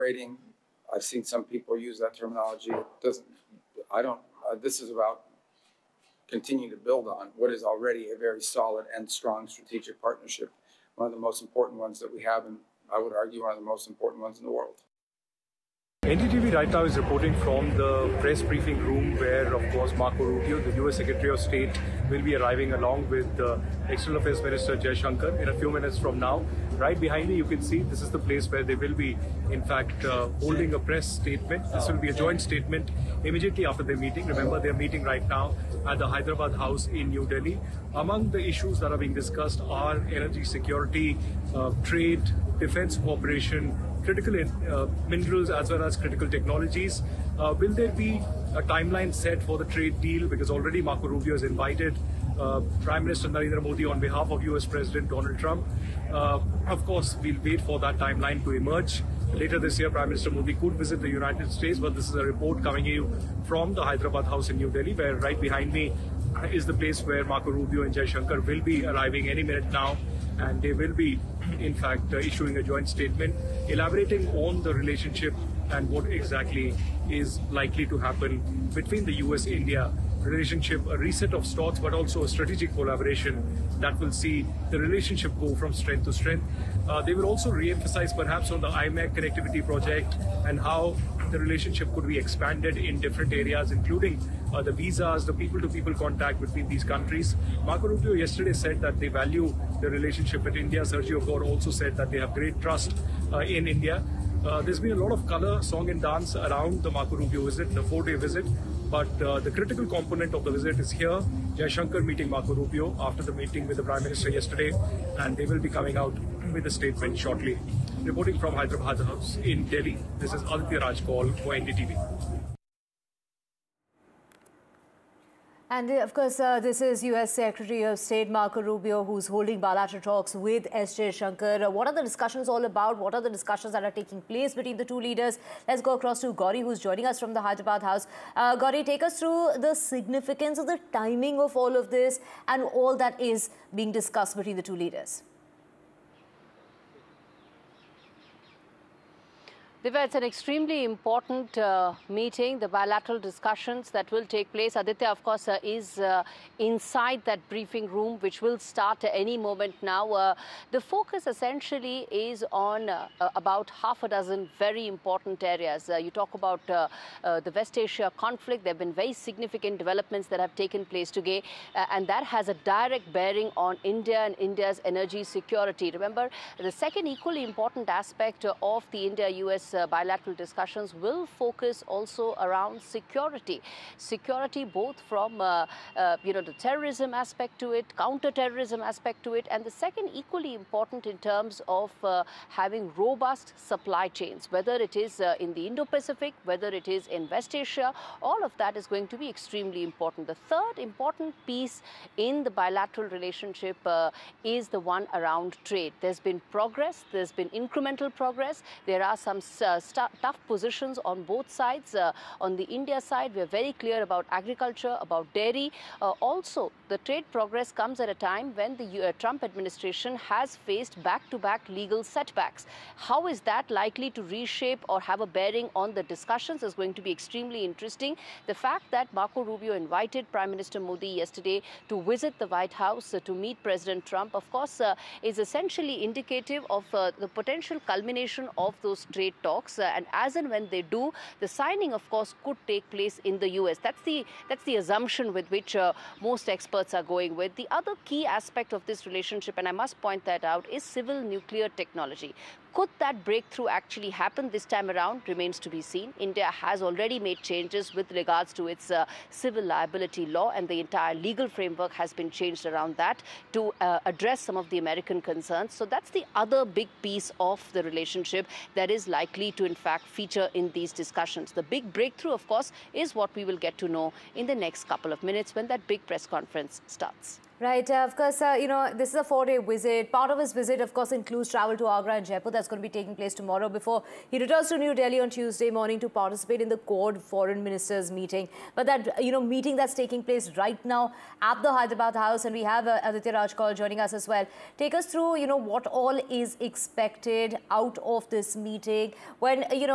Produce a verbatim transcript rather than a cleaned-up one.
rating. I've seen some people use that terminology. It doesn't, I don't, uh, this is about continuing to build on what is already a very solid and strong strategic partnership, one of the most important ones that we have, and I would argue one of the most important ones in the world. N D T V right now is reporting from the press briefing room where, of course, Marco Rubio, the U S Secretary of State, will be arriving along with uh, External Affairs Minister Jay Shankar in a few minutes from now. Right behind me, you can see this is the place where they will be, in fact, uh, holding a press statement. This will be a joint statement immediately after their meeting. Remember, they're meeting right now at the Hyderabad House in New Delhi. Among the issues that are being discussed are energy security, uh, trade, defense cooperation, critical uh, minerals as well as critical technologies. Uh, will there be a timeline set for the trade deal? Because already Marco Rubio has invited uh, Prime Minister Narendra Modi on behalf of U S President Donald Trump. Uh, of course, we'll wait for that timeline to emerge. Later this year, Prime Minister Modi could visit the United States, but this is a report coming in from the Hyderabad House in New Delhi, where right behind me is the place where Marco Rubio and Jay Shankar will be arriving any minute now. And they will be, in fact, uh, issuing a joint statement elaborating on the relationship and what exactly is likely to happen between the U S India relationship, a reset of sorts, but also a strategic collaboration that will see the relationship go from strength to strength. Uh, they will also re-emphasize perhaps on the I M E C connectivity project and how the relationship could be expanded in different areas, including uh, the visas, the people-to-people contact between these countries. Marco Rubio yesterday said that they value the relationship with India. Sergio Gore also said that they have great trust uh, in India. Uh, there's been a lot of color, song and dance around the Marco Rubio visit, the four-day visit. But uh, the critical component of the visit is here. Jay Shankar meeting Marco Rubio after the meeting with the Prime Minister yesterday, and they will be coming out with a statement shortly. Reporting from Hyderabad House in Delhi, this is Aditya Raj Kaul for N D T V. And of course, uh, this is U S Secretary of State Marco Rubio, who's holding bilateral talks with S. Jay Shankar. Uh, what are the discussions all about? What are the discussions that are taking place between the two leaders? Let's go across to Gauri, who's joining us from the Hyderabad House. Uh, Gauri, take us through the significance of the timing of all of this and all that is being discussed between the two leaders. Divya, it's an extremely important uh, meeting, the bilateral discussions that will take place. Aditya, of course, uh, is uh, inside that briefing room, which will start at any moment now. Uh, the focus essentially is on uh, about half a dozen very important areas. Uh, you talk about uh, uh, the West Asia conflict. There have been very significant developments that have taken place today, uh, and that has a direct bearing on India and India's energy security. Remember, the second equally important aspect uh, of the India-U S Uh, bilateral discussions will focus also around security. Security both from, uh, uh, you know, the terrorism aspect to it, counter-terrorism aspect to it, and the second equally important in terms of uh, having robust supply chains, whether it is uh, in the Indo-Pacific, whether it is in West Asia, all of that is going to be extremely important. The third important piece in the bilateral relationship uh, is the one around trade. There's been progress, there's been incremental progress. There are some Uh, tough positions on both sides. Uh, on the India side, we're very clear about agriculture, about dairy. Uh, also, the trade progress comes at a time when the uh, Trump administration has faced back-to-back legal setbacks. How is that likely to reshape or have a bearing on the discussions is going to be extremely interesting. The fact that Marco Rubio invited Prime Minister Modi yesterday to visit the White House uh, to meet President Trump, of course, uh, is essentially indicative of uh, the potential culmination of those trade talks. Uh, and as and when they do, the signing, of course, could take place in the U S. That's the that's the assumption with which uh, most experts are going with. The other key aspect of this relationship, and I must point that out, is civil nuclear technology. Could that breakthrough actually happen this time around remains to be seen. India has already made changes with regards to its uh, civil liability law, and the entire legal framework has been changed around that to uh, address some of the American concerns. So that's the other big piece of the relationship that is likely to, in fact, feature in these discussions. The big breakthrough, of course, is what we will get to know in the next couple of minutes when that big press conference starts. Right. Uh, of course, uh, you know, this is a four-day visit. Part of his visit, of course, includes travel to Agra and Jaipur. That's going to be taking place tomorrow before he returns to New Delhi on Tuesday morning to participate in the Quad Foreign Ministers meeting. But that, you know, meeting that's taking place right now at the Hyderabad House, and we have uh, Aditya Raj Kaul joining us as well. Take us through, you know, what all is expected out of this meeting when, you know,